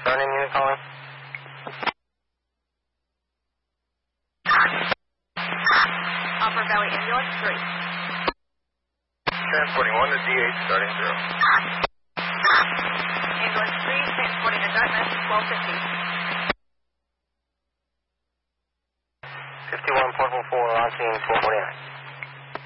Vernon unit calling. Upper Valley Ambulance 3. Transporting 1 to DH, starting 0. Ambulance 3, transporting to Dartmouth, 1250. 51.4, on scene, 1249.